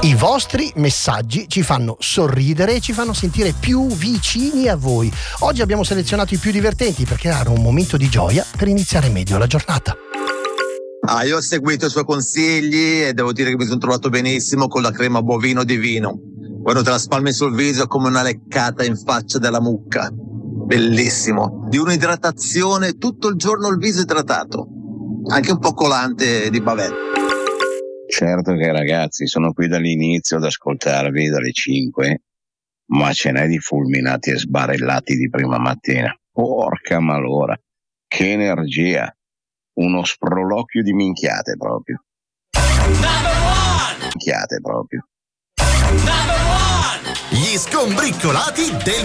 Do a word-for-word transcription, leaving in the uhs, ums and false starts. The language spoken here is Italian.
I vostri messaggi ci fanno sorridere e ci fanno sentire più vicini a voi. Oggi abbiamo selezionato i più divertenti per creare un momento di gioia per iniziare meglio la giornata. Ah, io ho seguito i suoi consigli e devo dire che mi sono trovato benissimo con la crema bovino divino. Quando te la spalmi sul viso è come una leccata in faccia della mucca. Bellissimo. Di un'idratazione, tutto il giorno il viso idratato. Anche un po' colante di bavetta. Certo che ragazzi, sono qui dall'inizio ad ascoltarvi dalle cinque, ma ce n'è di fulminati e sbarellati di prima mattina. Porca malora, che energia, uno sproloquio di minchiate proprio. Minchiate proprio. Gli skombriccolati del